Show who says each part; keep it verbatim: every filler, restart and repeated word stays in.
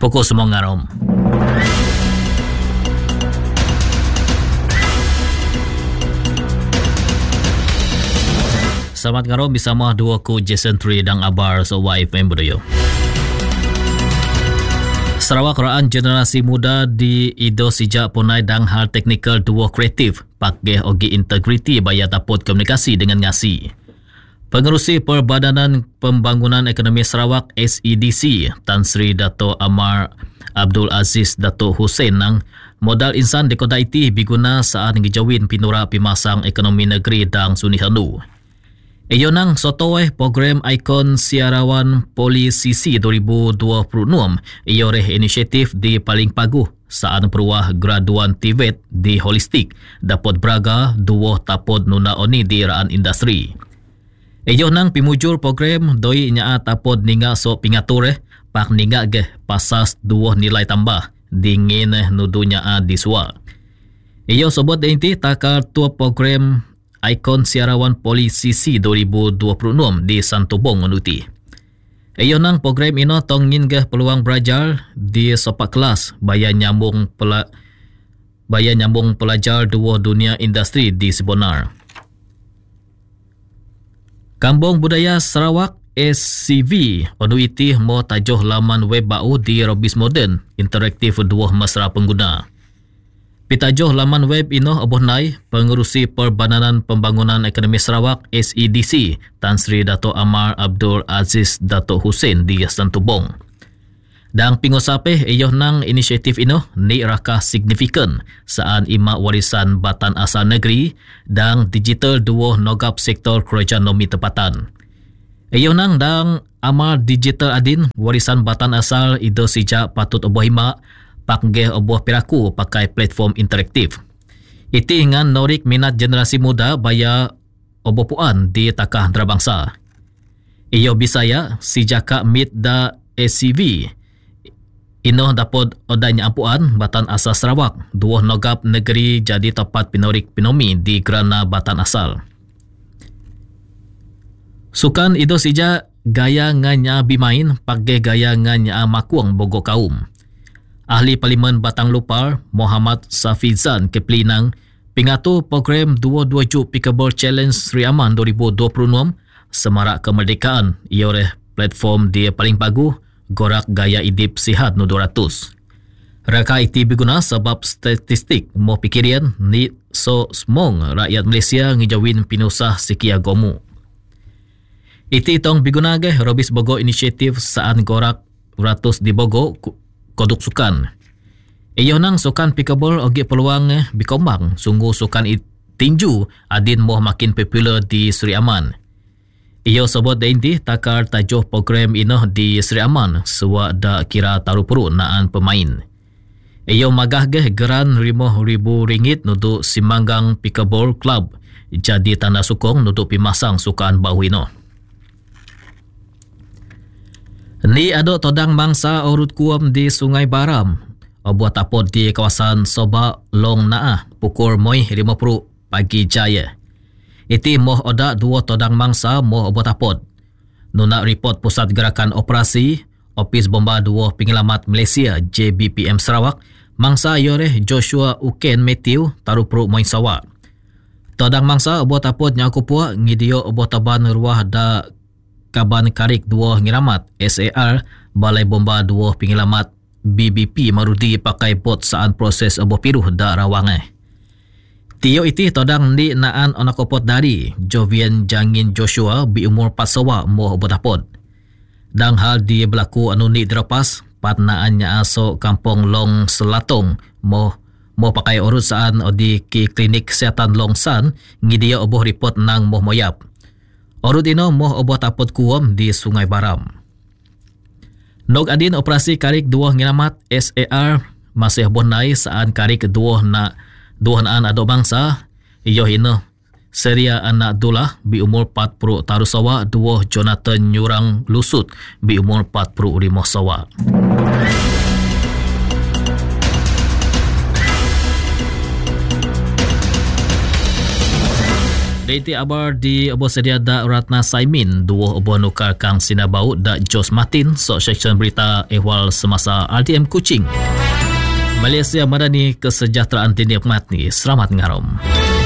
Speaker 1: Pukul semua ngarom. Selamat ngarom bersama dua ku Jason Tri dan Abar so Y F M Budaya. Sarawak Raan generasi muda di Ido sejak punai dan hal teknikal dua kreatif pakai ogi integriti bayar dapat komunikasi dengan ngasi. Pengerusi Perbadanan Pembangunan Ekonomi Sarawak S E D C Tan Sri Dato' Amar Abdul Aziz Dato' Hussein nang modal insan di kota iti biguna saat ngijawin pinura pimasang ekonomi negeri dan suni handu. Iyo nang sotoeh program ikon siarawan Polisisi dua ribu dua puluh enam iyo reh inisiatif di paling paguh saat peruah graduan T V E T di holistik dapat beraga dua tapod nuna oni di raan industri. Iyo nang pimujur program doi nyaa tapod ninga so pingatur eh pak ninga ge pasas dua nilai tambah dingin eh nudunya a disua. Iyo sobot inti takar tua program ikon siarawan Polisisi dua ribu dua puluh enam di Santubong menuti. Iyo nang program ino tongin ke peluang belajar di sopak kelas bayar nyambung pela, bayar nyambung pelajar dua dunia industri di Sibonar. Kampung Budaya Sarawak S C V onuiti mo tajuh laman web bau di Robis Modern interaktif dua mesra pengguna. Pitajuh laman web ino obohnai pengerusi Perbadanan Pembangunan Ekonomi Sarawak S E D C Tan Sri Dato' Amar Abdul Aziz Dato' Hussein di Santubong. Dan pingusapeh iyo nang inisiatif ino ni rakah signifikan saan ima warisan batan asal negeri dan digital dua nogap sektor kerajaan nomi tempatan. Iyo nang dang Amar digital adin warisan batan asal ido sejak patut oboh hima pakgeh obuah piraku pakai platform interaktif. Iti ingan norik minat generasi muda baya obuah puan di takah antarabangsa. Iyo bisaya si jaka mit da S C V. Ino dapat odanya ampuan batan asal Sarawak dua nogap negeri jadi tempat pinorik pinomi di gerana batan asal. Sukan itu sija gaya nganya bimain pakai gaya nganya makuang bogo kaum. Ahli Parlimen Batang Lupar Muhammad Safizan Keplinang pingatu program dua puluh dua Ju Pickleball Challenge Sri Aman dua ribu dua puluh enam semarak kemerdekaan ia oleh platform dia paling bagus gorak gaya hidup sihat nu dua ratus. Raka iti berguna sebab statistik mau pikirian ni so semong rakyat Malaysia ngijawin pinusah sikia gomu. Iti tong berguna ge Robis Bogo inisiatif saat gorak ratus di Bogo koduk sukan. Iyo nang sukan pickleball ogi peluang eh bikombang sungguh sukan tinju adin moh makin popular di Sri Aman. Iyo sebut dainti takar tajuh program ino di Sri Aman suwa da kira taruh perut naan pemain. Iyo magah geh geran lima ribu ringgit nuduk Simanggang Pickleball Club jadi tanda sukong nuduk pimasang sukan bahu ino. Ni ada todang mangsa urut kuam di Sungai Baram. Obuat tapot di kawasan Soba Long Naah pukul moi lima puluh pagi jaya. Iti moh oda dua todang mangsa moh obuat tapot. Nuna report Pusat Gerakan Operasi Opis Bomba dua Penyelamat Malaysia J B P M Sarawak mangsa yoreh Joshua Uken Matthew taruh perut moi sawa. Todang mangsa obuat tapot nyakupua ngidio obuat taban ruah da Kaban Karik dua Ngiramat S A R Balai Bomba dua Penyelamat B B P marudi pakai bot saat proses oboh piruh da rawangeh. Tiyo iti todang ni naan onakopot dari Jovian Jangin Joshua bi umur empat sawa moh oboh tapot. Dang hal di berlaku anu ni dirapas pat naannya aso Kampung Long Selatong moh moh pakai urut saan odi ki klinik kesihatan Long San ngidia oboh report nang moh moyap. Orut ino moh obuat tapot kuam di Sungai Baram. Nog adin operasi karik dua Ngiramat S A R masih bonai saat karik dua na dua naan ado bangsa iyo ino Seria Anak Dullah bi umur empat puluh taruh sawa dua Jonathan Nyurang Lusut bi umur empat puluh lima sawa. Daiti abar di obo sedia da Ratna Saimin, dua obo nukar kang sinabau da Jos Martin, so section berita ehwal semasa R T M Kuching. Malaysia Madani Kesejahteraan Tindik Mati. Selamat ngarom.